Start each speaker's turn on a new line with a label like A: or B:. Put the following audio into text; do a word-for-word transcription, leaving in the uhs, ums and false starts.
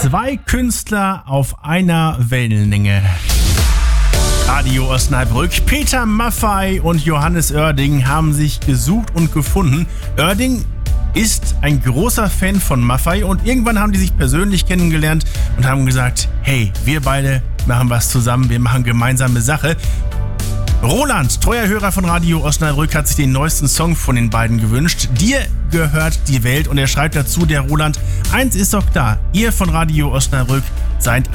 A: Zwei Künstler auf einer Wellenlänge. Radio Osnabrück. Peter Maffay und Johannes Oerding haben sich gesucht und gefunden. Oerding ist ein großer Fan von Maffay und irgendwann haben die sich persönlich kennengelernt und haben gesagt, hey, wir beide machen was zusammen, wir machen gemeinsame Sache. Roland, treuer Hörer von Radio Osnabrück, hat sich den neuesten Song von den beiden gewünscht. Dir gehört die Welt, und er schreibt dazu, der Roland, eins ist doch klar, ihr von Radio Osnabrück seid